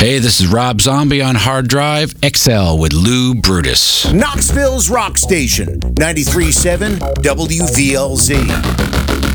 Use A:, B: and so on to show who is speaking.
A: Hey, this is Rob Zombie on Hard Drive XL with Lou Brutus.
B: Knoxville's Rock Station, 93.7 WVLZ.